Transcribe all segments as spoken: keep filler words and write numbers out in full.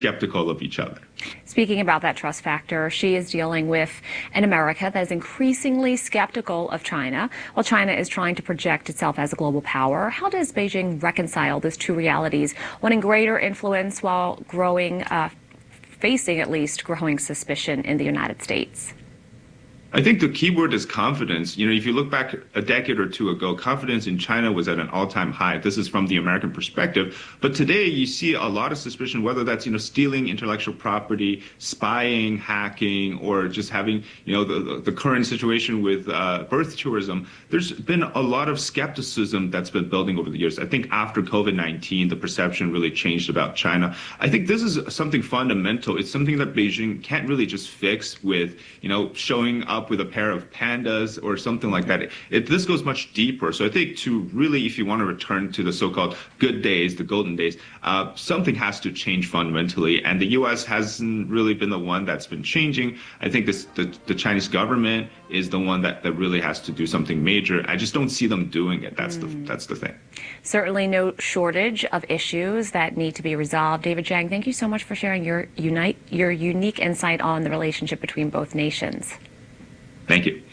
skeptical of each other. Speaking about that trust factor, Xi is dealing with an America that is increasingly skeptical of China, while China is trying to project itself as a global power. How does Beijing reconcile those two realities, wanting greater influence while growing, uh, facing at least growing suspicion in the United States? I think the key word is confidence. You know, if you look back a decade or two ago, confidence in China was at an all-time high. This is from the American perspective. But today you see a lot of suspicion, whether that's, you know, stealing intellectual property, spying, hacking, or just having, you know, the, the current situation with uh, birth tourism. There's been a lot of skepticism that's been building over the years. I think after COVID nineteen, the perception really changed about China. I think this is something fundamental. It's something that Beijing can't really just fix with, you know, showing up with a pair of pandas or something like that. It, it, this goes much deeper. So I think to really, if you want to return to the so-called good days, the golden days, uh, something has to change fundamentally. And the U S hasn't really been the one that's been changing. I think this, the, the Chinese government is the one that, that really has to do something major. I just don't see them doing it. That's mm. the that's the thing. Certainly no shortage of issues that need to be resolved. David Zhang, thank you so much for sharing your unite your unique insight on the relationship between both nations. Thank you.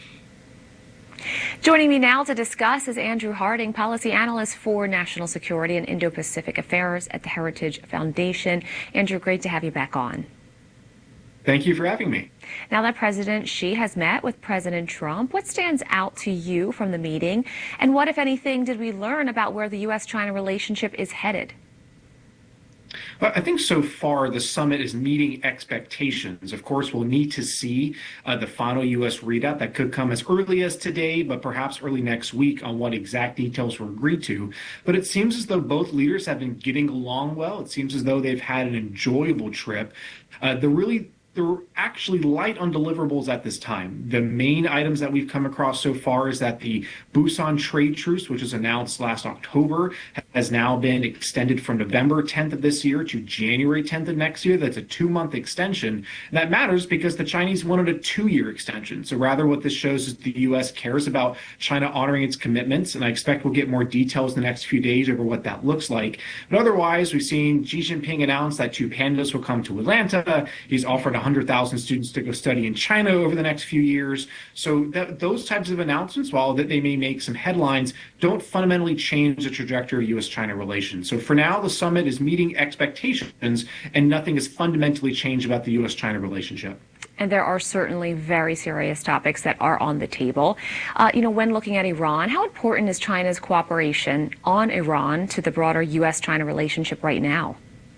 Joining me now to discuss is Andrew Harding, policy analyst for national security and Indo-Pacific affairs at the Heritage Foundation. Andrew, great to have you back on. Thank you for having me. Now that President Xi has met with President Trump, what stands out to you from the meeting? And what, if anything, did we learn about where the U S China relationship is headed? Well, I think so far the summit is meeting expectations. Of course, we'll need to see uh, the final U S readout that could come as early as today, but perhaps early next week on what exact details were agreed to. But it seems as though both leaders have been getting along well. It seems as though they've had an enjoyable trip. Uh, the really They're actually light on deliverables at this time. The main items that we've come across so far is that the Busan trade truce, which was announced last October, has now been extended from November tenth of this year to January tenth of next year. That's a two-month extension. And that matters because the Chinese wanted a two-year extension. So rather what this shows is the U S cares about China honoring its commitments, and I expect we'll get more details in the next few days over what that looks like. But otherwise, we've seen Xi Jinping announce that two pandas will come to Atlanta. He's offered one hundred thousand students to go study in China over the next few years. So that, those types of announcements, while that they may make some headlines, don't fundamentally change the trajectory of U S China relations. So for now, the summit is meeting expectations and nothing has fundamentally changed about the U S China relationship. And there are certainly very serious topics that are on the table. Uh, you know, when looking at Iran, how important is China's cooperation on Iran to the broader U S China relationship right now?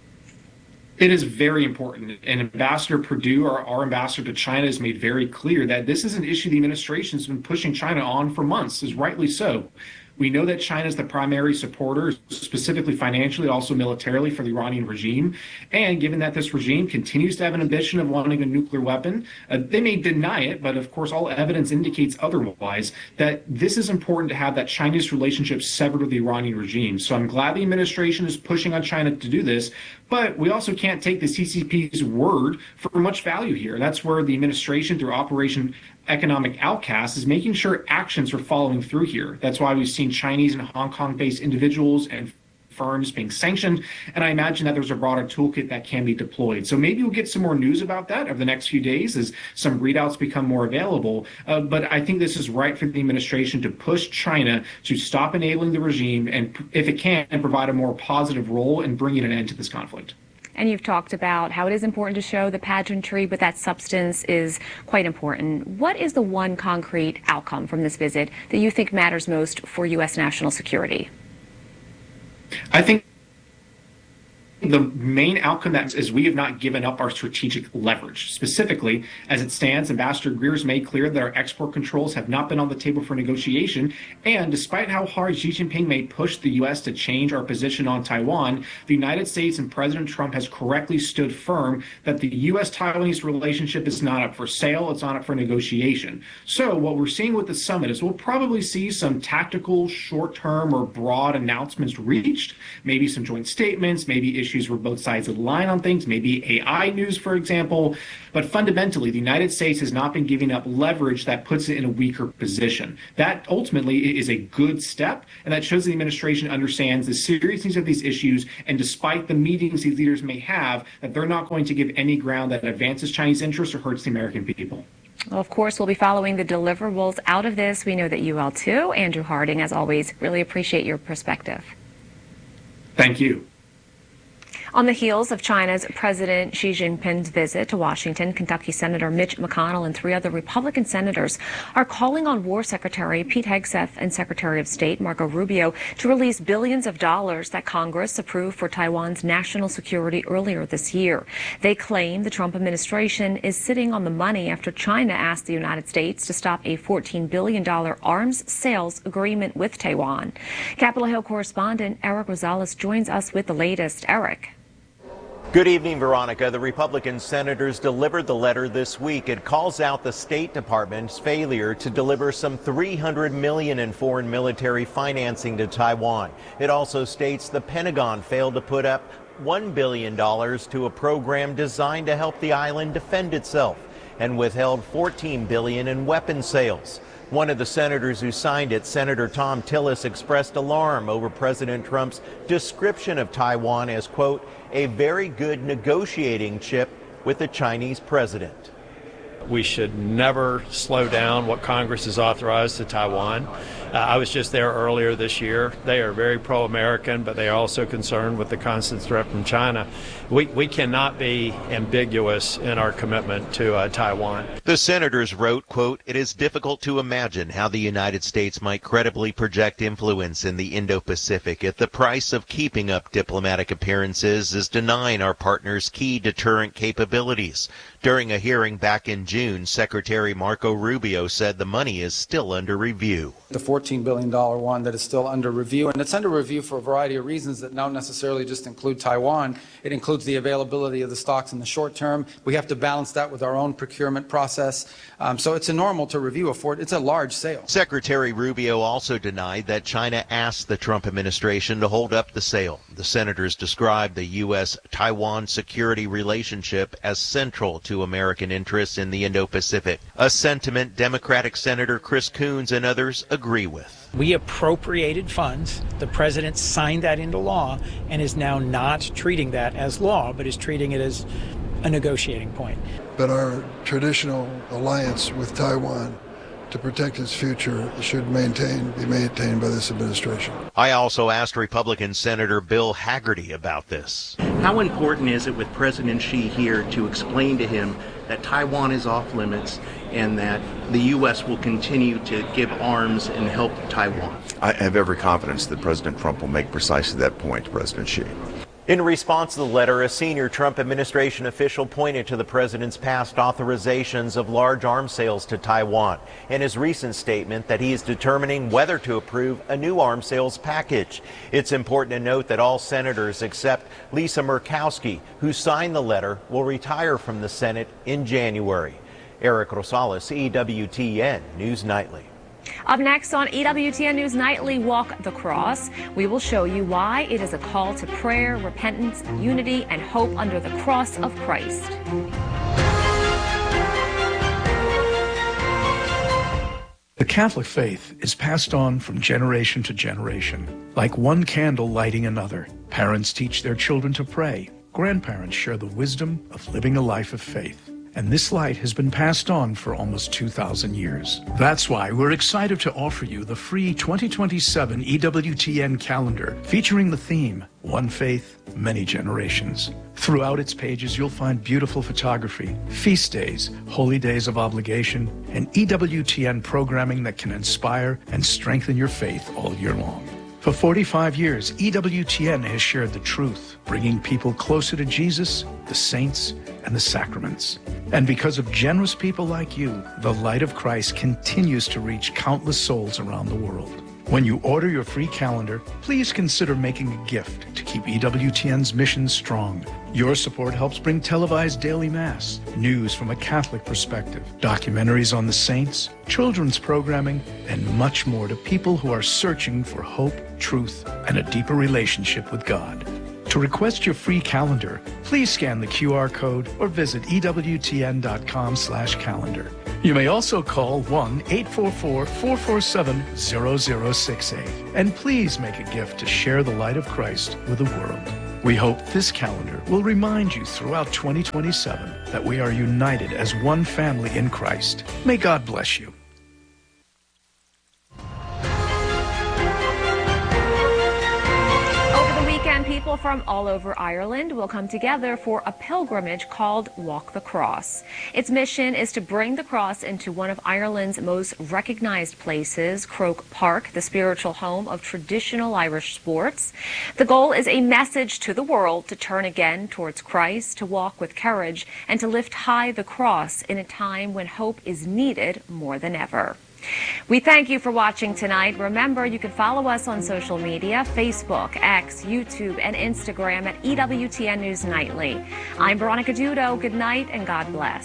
It is very important. And Ambassador Perdue, our, our ambassador to China, has made very clear that this is an issue the administration has been pushing China on for months, is rightly so. We know that China is the primary supporter, specifically financially, also militarily, for the Iranian regime. And given that this regime continues to have an ambition of wanting a nuclear weapon, uh, they may deny it, but of course all evidence indicates otherwise, that this is important to have that Chinese relationship severed with the Iranian regime. So I'm glad the administration is pushing on China to do this, but we also can't take the C C P's word for much value here. That's where the administration, through Operation Economic Outcast, is making sure actions are following through here. That's why we've seen Chinese and Hong Kong-based individuals and firms being sanctioned, and I imagine that there's a broader toolkit that can be deployed. So maybe we'll get some more news about that over the next few days as some readouts become more available. Uh, but I think this is right for the administration to push China to stop enabling the regime and, if it can, provide a more positive role in bringing an end to this conflict. And you've talked about how it is important to show the pageantry, but that substance is quite important. What is the one concrete outcome from this visit that you think matters most for U S national security? I think the main outcome that is we have not given up our strategic leverage. Specifically, as it stands, Ambassador Greer has made clear that our export controls have not been on the table for negotiation. And despite how hard Xi Jinping may push the U S to change our position on Taiwan, the United States and President Trump has correctly stood firm that the U S Taiwanese relationship is not up for sale, it's not up for negotiation. So what we're seeing with the summit is we'll probably see some tactical, short-term or broad announcements reached, maybe some joint statements, maybe issues issues where both sides align on things, maybe A I news, for example. But fundamentally, the United States has not been giving up leverage that puts it in a weaker position. That ultimately is a good step, and that shows the administration understands the seriousness of these issues, and despite the meetings these leaders may have, that they're not going to give any ground that advances Chinese interests or hurts the American people. Well, of course, we'll be following the deliverables out of this. We know that you will too. Andrew Harding, as always, really appreciate your perspective. Thank you. On the heels of China's President Xi Jinping's visit to Washington, Kentucky Senator Mitch McConnell and three other Republican senators are calling on War Secretary Pete Hegseth and Secretary of State Marco Rubio to release billions of dollars that Congress approved for Taiwan's national security earlier this year. They claim the Trump administration is sitting on the money after China asked the United States to stop a fourteen billion dollars arms sales agreement with Taiwan. Capitol Hill correspondent Eric Rosales joins us with the latest. Eric. Good evening, Veronica. The Republican senators delivered the letter this week. It calls out the State Department's failure to deliver some three hundred million dollars in foreign military financing to Taiwan. It also states the Pentagon failed to put up one billion dollars to a program designed to help the island defend itself, and withheld fourteen billion dollars in weapon sales. One of the senators who signed it, Senator Thom Tillis, expressed alarm over President Trump's description of Taiwan as, quote, a very good negotiating chip with the Chinese president. We should never slow down what Congress has authorized to Taiwan. Uh, I was just there earlier this year. They are very pro-American, but they are also concerned with the constant threat from China. We, we cannot be ambiguous in our commitment to uh, Taiwan. The senators wrote, quote, it is difficult to imagine how the United States might credibly project influence in the Indo-Pacific if the price of keeping up diplomatic appearances is denying our partners key deterrent capabilities. During a hearing back in June, Secretary Marco Rubio said the money is still under review. The fourteen billion dollars one that is still under review, and it's under review for a variety of reasons that don't necessarily just include Taiwan. It includes the availability of the stocks in the short term. We have to balance that with our own procurement process. Um, so it's a normal to review a Ford. It's a large sale. Secretary Rubio also denied that China asked the Trump administration to hold up the sale. The senators described the U S Taiwan security relationship as central to American interests in the Indo-Pacific, a sentiment Democratic Senator Chris Coons and others agree with. We appropriated funds. The president signed that into law and is now not treating that as law, but is treating it as a negotiating point. But our traditional alliance with Taiwan to protect its future should maintain, be maintained by this administration. I also asked Republican Senator Bill Hagerty about this. How important is it with President Xi here to explain to him that Taiwan is off limits and that the U S will continue to give arms and help Taiwan? I have every confidence that President Trump will make precisely that point to President Xi. In response to the letter, a senior Trump administration official pointed to the president's past authorizations of large arms sales to Taiwan and his recent statement that he is determining whether to approve a new arms sales package. It's important to note that all senators except Lisa Murkowski, who signed the letter, will retire from the Senate in January. Eric Rosales, E W T N News Nightly. Up next on E W T N News Nightly, Walk the Cross, we will show you why it is a call to prayer, repentance, unity, and hope under the cross of Christ. The Catholic faith is passed on from generation to generation, like one candle lighting another. Parents teach their children to pray. Grandparents share the wisdom of living a life of faith. And this light has been passed on for almost two thousand years. That's why we're excited to offer you the free twenty twenty-seven E W T N calendar featuring the theme, One Faith, Many Generations. Throughout its pages, you'll find beautiful photography, feast days, holy days of obligation, and E W T N programming that can inspire and strengthen your faith all year long. For forty-five years, E W T N has shared the truth, bringing people closer to Jesus, the saints, and the sacraments. And because of generous people like you, the light of Christ continues to reach countless souls around the world. When you order your free calendar, please consider making a gift to keep E W T N's mission strong. Your support helps bring televised daily mass, news from a Catholic perspective, documentaries on the saints, children's programming, and much more to people who are searching for hope, truth, and a deeper relationship with God. To request your free calendar, please scan the Q R code or visit E W T N dot com slash calendar. You may also call one eight four four, four four seven, zero zero six eight. And please make a gift to share the light of Christ with the world. We hope this calendar will remind you throughout twenty twenty-seven that we are united as one family in Christ. May God bless you. People from all over Ireland will come together for a pilgrimage called Walk the Cross. Its mission is to bring the cross into one of Ireland's most recognized places, Croke Park, the spiritual home of traditional Irish sports. The goal is a message to the world to turn again towards Christ, to walk with courage, and to lift high the cross in a time when hope is needed more than ever. We thank you for watching tonight. Remember, you can follow us on social media, Facebook, X, YouTube, and Instagram at E W T N News Nightly. I'm Veronica Dudo. Good night and God bless.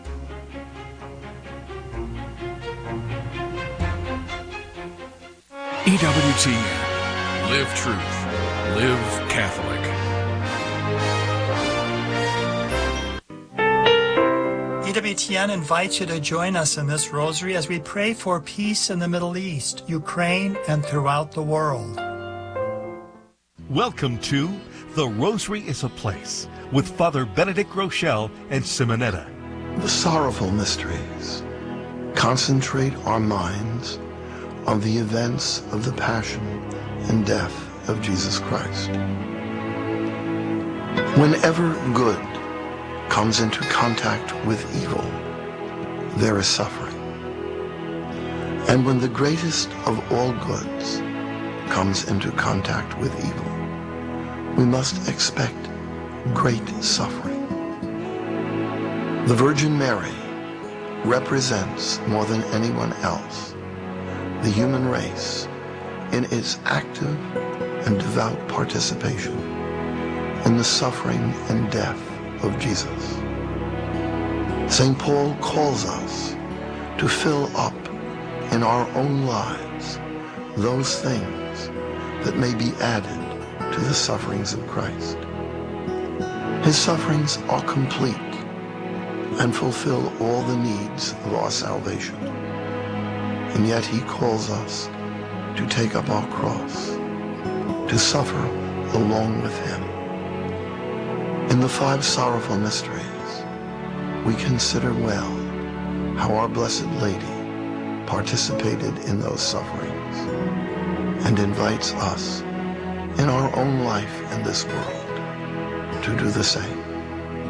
E W T N. Live truth. Live Catholic. E W T N invites you to join us in this rosary as we pray for peace in the Middle East, Ukraine, and throughout the world. Welcome to The Rosary is a Place with Father Benedict Rochelle and Simonetta. The sorrowful mysteries concentrate our minds on the events of the passion and death of Jesus Christ. Whenever good comes into contact with evil, there is suffering. And when the greatest of all goods comes into contact with evil, we must expect great suffering. The Virgin Mary represents more than anyone else the human race in its active and devout participation in the suffering and death of Jesus. Saint Paul calls us to fill up in our own lives those things that may be added to the sufferings of Christ. His sufferings are complete and fulfill all the needs of our salvation. And yet he calls us to take up our cross, to suffer along with him. In the five sorrowful mysteries, we consider well how our Blessed Lady participated in those sufferings and invites us in our own life in this world to do the same.